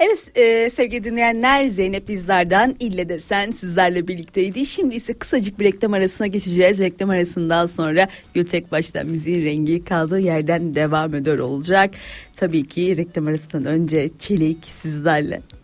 Evet sevgili dinleyenler, Zeynep Dizdar'dan İlle de Sen sizlerle birlikteydi. Şimdi ise kısacık bir reklam arasına geçeceğiz. Reklam arasından sonra Gültek Baş'tan müziğin rengi kaldığı yerden devam ediyor olacak. Tabii ki reklam arasından önce Çelik sizlerle.